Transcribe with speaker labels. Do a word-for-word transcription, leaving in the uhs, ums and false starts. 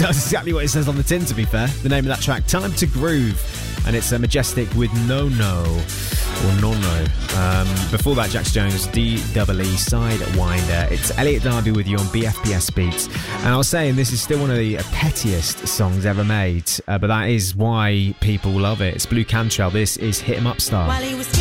Speaker 1: does exactly what it says on the tin, to be fair. The name of that track, Time to Groove. And it's a Majestic with No No, or No No. Um, before that, Jax Jones, D E E Sidewinder. It's Elliot Darby with you on B F B S Beats. And I was saying this is still one of the pettiest songs ever made, uh, but that is why people love it. It's Blue Cantrell. This is Hit 'Em Up Star.
Speaker 2: While he was